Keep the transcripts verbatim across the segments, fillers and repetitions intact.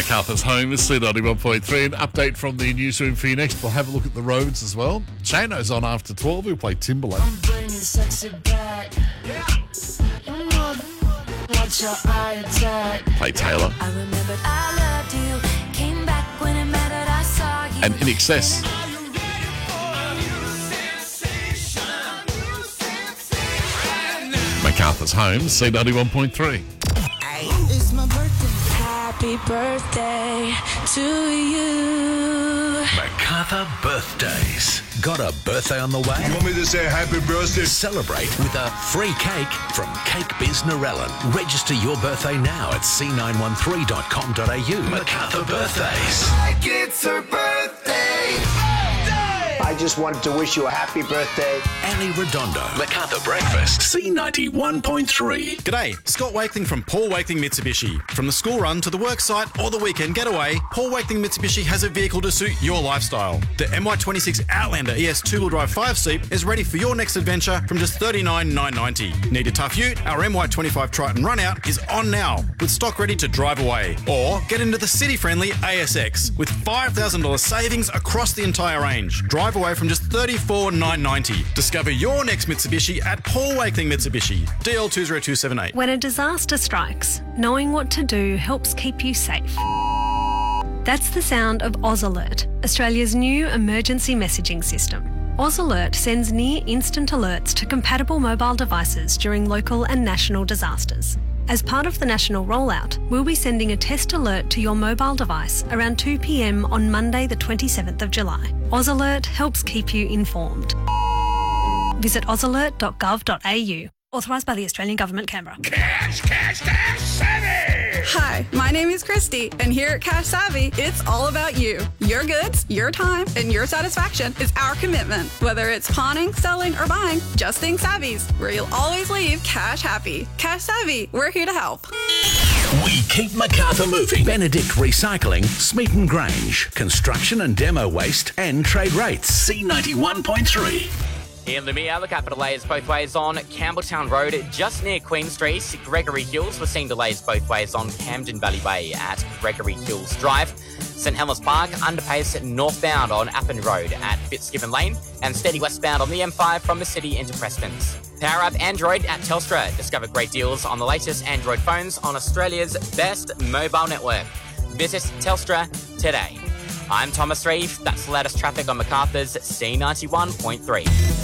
MacArthur's home is C ninety-one point three. An update from the newsroom for you next. We'll have a look at the roads as well. Shano's on after twelve. We'll play Timberlake. I'm bringing sexy back. Yeah. Watch your eye attack. Play Taylor. I remembered I loved you. Came back when it mattered. I saw you. And In Excess. MacArthur's home, C ninety-one point three. It's my birthday. Happy birthday to you. MacArthur birthdays. Got a birthday on the way? You want me to say happy birthday? Celebrate with a free cake from Cake Biz Narellan. Register your birthday now at c nine one three dot com dot a u. MacArthur birthdays. Like it's her birthday. I just wanted to wish you a happy birthday. Annie Redondo. MacArthur Breakfast. C ninety-one point three. G'day, Scott Wakeling from Paul Wakeling Mitsubishi. From the school run to the work site or the weekend getaway, Paul Wakeling Mitsubishi has a vehicle to suit your lifestyle. The M Y twenty-six Outlander E S two-wheel drive five-seat is ready for your next adventure from just thirty-nine thousand nine hundred ninety dollars. Need a tough ute? Our M Y twenty-five Triton Runout is on now with stock ready to drive away. Or get into the city-friendly A S X with five thousand dollars savings across the entire range. Drive away from just thirty-four thousand nine hundred ninety dollars. Discover your next Mitsubishi at Paul Wakeling Mitsubishi. D L two zero two seven eight. When a disaster strikes, knowing what to do helps keep you safe. That's the sound of Oz Alert, Australia's new emergency messaging system. Oz Alert sends near-instant alerts to compatible mobile devices during local and national disasters. As part of the national rollout, we'll be sending a test alert to your mobile device around two p m on Monday the twenty-seventh of July. Oz Alert helps keep you informed. Visit oz alert dot gov dot a u. Authorised by the Australian Government, Canberra. Cash, cash, cash, savvy! Hi, my name is Christy, and here at Cash Savvy, it's all about you. Your goods, your time, and your satisfaction is our commitment. Whether it's pawning, selling, or buying, just think Savvy's, where you'll always leave cash happy. Cash Savvy, we're here to help. We keep MacArthur moving. Benedict Recycling, Smeaton Grange, construction and demo waste, and trade rates. C ninety-one point three. In Lumia, look out for delays both ways on Campbelltown Road, just near Queen Street. Gregory Hills, we're seeing delays both ways on Camden Valley Way at Gregory Hills Drive. St Helens Park, underpace northbound on Appin Road at Fitzgibbon Lane, and steady westbound on the M five from the city into Prestons. Power up Android at Telstra. Discover great deals on the latest Android phones on Australia's best mobile network. Visit Telstra today. I'm Thomas Reeve. That's the latest traffic on MacArthur's C ninety-one point three.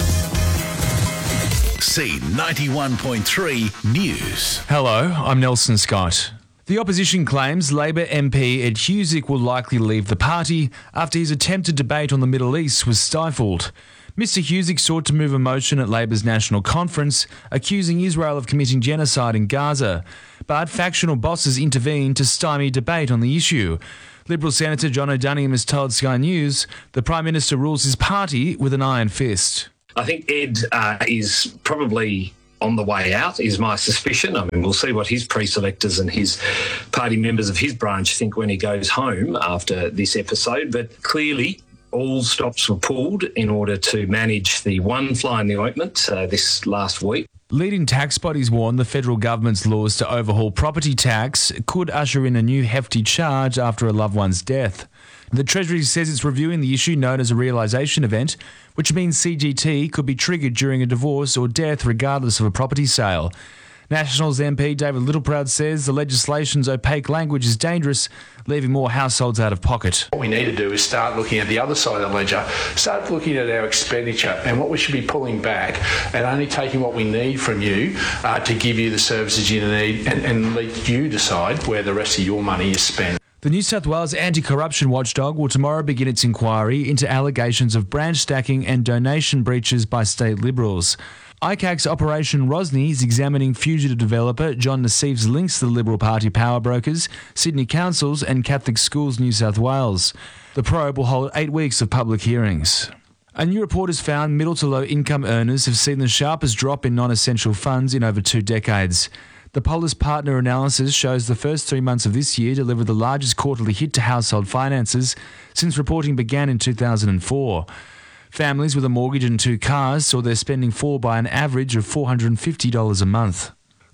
C ninety-one point three News. Hello, I'm Nelson Scott. The opposition claims Labor M P Ed Husic will likely leave the party after his attempted debate on the Middle East was stifled. Mister Husic sought to move a motion at Labor's national conference accusing Israel of committing genocide in Gaza, but factional bosses intervened to stymie debate on the issue. Liberal Senator John O'Dunningham has told Sky News the Prime Minister rules his party with an iron fist. I think Ed uh, is probably on the way out, is my suspicion. I mean, we'll see what his pre-selectors and his party members of his branch think when he goes home after this episode. But clearly, all stops were pulled in order to manage the one fly in the ointment uh, this last week. Leading tax bodies warn the federal government's laws to overhaul property tax could usher in a new hefty charge after a loved one's death. The Treasury says it's reviewing the issue known as a realisation event, which means C G T could be triggered during a divorce or death regardless of a property sale. Nationals M P David Littleproud says the legislation's opaque language is dangerous, leaving more households out of pocket. What we need to do is start looking at the other side of the ledger, start looking at our expenditure and what we should be pulling back and only taking what we need from you uh, to give you the services you need and, and let you decide where the rest of your money is spent. The New South Wales anti-corruption watchdog will tomorrow begin its inquiry into allegations of branch stacking and donation breaches by state Liberals. I C A C's Operation Rosny is examining fugitive developer John Nassif's links to the Liberal Party power brokers, Sydney Councils and Catholic Schools New South Wales. The probe will hold eight weeks of public hearings. A new report has found middle to low income earners have seen the sharpest drop in non-essential funds in over two decades. The Polis Partner analysis shows the first three months of this year delivered the largest quarterly hit to household finances since reporting began in two thousand four. Families with a mortgage and two cars saw their spending fall by an average of four hundred fifty dollars a month.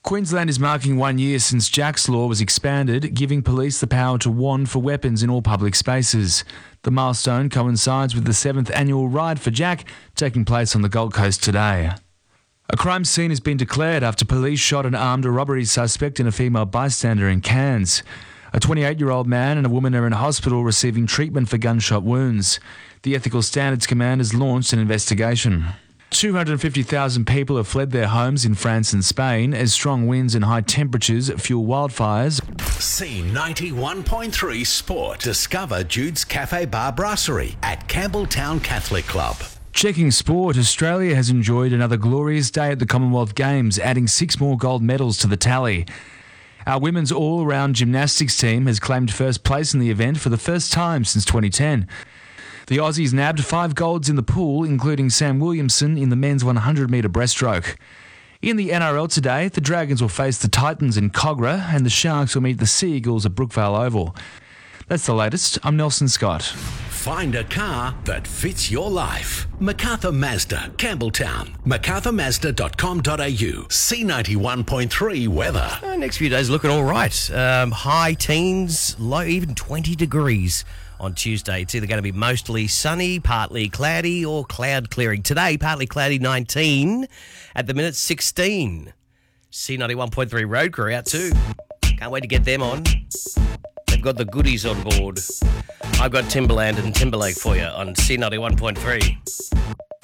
Queensland is marking one year since Jack's Law was expanded, giving police the power to warn for weapons in all public spaces. The milestone coincides with the seventh annual Ride for Jack, taking place on the Gold Coast today. A crime scene has been declared after police shot and armed a robbery suspect and a female bystander in Cairns. A twenty-eight-year-old man and a woman are in hospital receiving treatment for gunshot wounds. The Ethical Standards Command has launched an investigation. two hundred fifty thousand people have fled their homes in France and Spain as strong winds and high temperatures fuel wildfires. C ninety-one point three Sport. Discover Jude's Cafe Bar Brasserie at Campbelltown Catholic Club. Checking sport, Australia has enjoyed another glorious day at the Commonwealth Games, adding six more gold medals to the tally. Our women's all-around gymnastics team has claimed first place in the event for the first time since twenty ten. The Aussies nabbed five golds in the pool, including Sam Williamson in the men's one hundred metre breaststroke. In the N R L today, the Dragons will face the Titans in Cogra and the Sharks will meet the Sea Eagles at Brookvale Oval. That's the latest. I'm Nelson Scott. Find a car that fits your life. MacArthur Mazda, Campbelltown. macarthur mazda dot com dot a u. C ninety-one point three weather. Uh, next few days looking all right. Um, high teens, low, even twenty degrees on Tuesday. It's either going to be mostly sunny, partly cloudy, or cloud clearing. Today, partly cloudy, nineteen. At the minute, sixteen. C ninety-one point three road crew out too. Can't wait to get them on. They've got the goodies on board. I've got Timberland and Timberlake for you on C ninety-one point three.